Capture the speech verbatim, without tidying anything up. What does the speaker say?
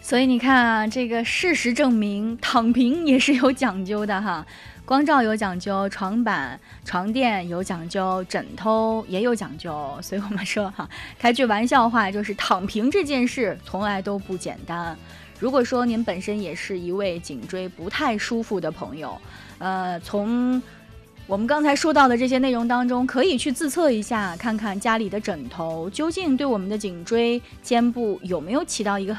所以你看啊，这个事实证明躺平也是有讲究的哈。光照有讲究，床板床垫有讲究，枕头也有讲究。所以我们说哈，开句玩笑话，就是躺平这件事从来都不简单。如果说您本身也是一位颈椎不太舒服的朋友，呃，从我们刚才说到的这些内容当中，可以去自测一下，看看家里的枕头究竟对我们的颈椎、肩部有没有起到一个